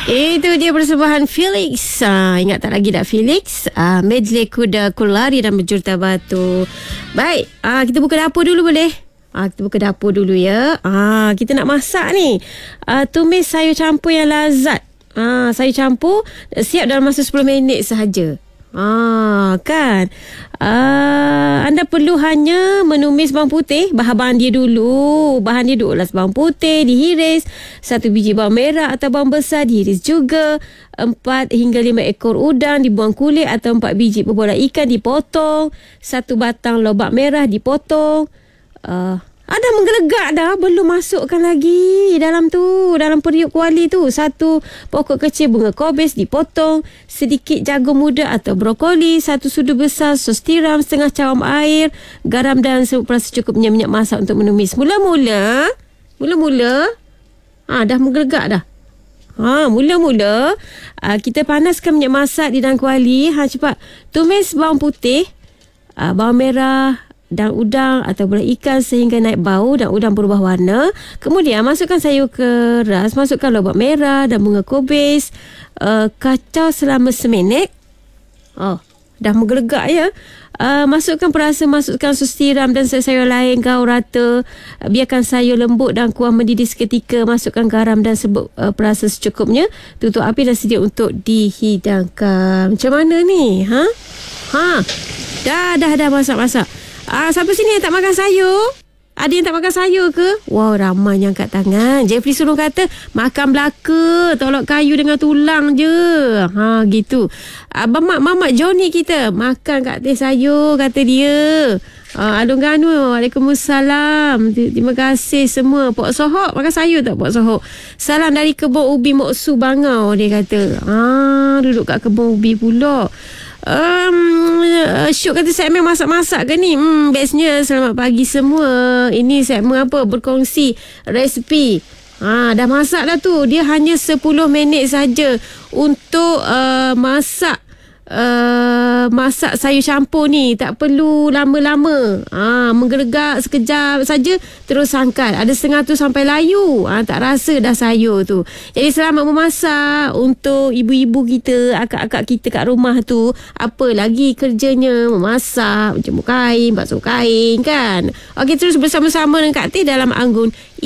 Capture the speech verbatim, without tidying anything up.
Itu dia persembahan Felix. Ah, ingat tak lagi tak Felix? Ah, medley kuda kulari dan berjuta batu. Baik, ah, kita buka dapur dulu boleh? Ah, kita buka dapur dulu ya. Ah, kita nak masak ni. Ah, tumis sayur campur yang lazat. Ah, sayur campur siap dalam masa sepuluh minit sahaja. Ah, kan. Ah, anda perlu hanya menumis bawang putih. Bahan-bahan dia dulu. Bahan dia dulu lah bawang putih dihiris. Satu biji bawang merah atau bawang besar dihiris juga. Empat hingga lima ekor udang dibuang kulit atau empat biji berbola ikan dipotong. Satu batang lobak merah dipotong. Ah, ada menggelegak dah. Belum masukkan lagi dalam tu, dalam periuk kuali tu. Satu pokok kecil bunga kobis dipotong. Sedikit jagung muda atau brokoli. Satu sudu besar sos tiram. Setengah cawan air. Garam dan serbuk secukupnya minyak masak untuk menumis. Mula-mula Mula-mula ah, dah menggelegak dah. Ha, mula-mula ah, kita panaskan minyak masak di dalam kuali. Ha, cepat tumis bawang putih, ah, bawang merah dan udang atau bola ikan sehingga naik bau dan udang berubah warna. Kemudian masukkan sayur keras, masukkan lobak merah dan bunga kobis. Uh, kacau selama seminit. Oh, dah menggelegak ya. Uh, masukkan perasa, masukkan sos tiram dan sayur lain, gaul rata. Uh, biarkan sayur lembut dan kuah mendidih seketika. Masukkan garam dan serbuk uh, perasa secukupnya. Tutup api dan sedia untuk dihidangkan. Macam mana ni? Ha? Ha? Dah, dah, dah masak-masak. Ah, sampai sini yang tak makan sayur? Ada yang tak makan sayur ke? Wow, ramai yang angkat tangan. Jeffrey Sulung kata, makan belaka, tolak kayu dengan tulang je. Ha, gitu. Abang Mak, Mamat Johnny kita, makan kat teh sayur, kata dia. Ah, Alung Ganu, Waalaikumsalam. Terima kasih semua. Pok Sohok, makan sayur tak Pok Sohok? Salam dari kebun ubi Moksu Bangau, dia kata. Ah, duduk kat kebun ubi pula. Um, Syuk kata segmen masak-masak ke ni? Hmm, bestnya. Selamat pagi semua. Ini segmen apa? Berkongsi resipi. Ha, dah masak dah tu. Dia hanya sepuluh minit saja untuk uh, masak uh, masak sayur campur ni. Tak perlu lama-lama. Ha, menggelegak sekejap saja terus sangkal. Ada setengah tu sampai layu. Ha, tak rasa dah sayur tu. Jadi selamat memasak untuk ibu-ibu kita, akak-akak kita kat rumah tu. Apa lagi kerjanya? Memasak, menjemur kain, basuh kain kan. Okey, terus bersama-sama dengan Kak Teh dalam Anggun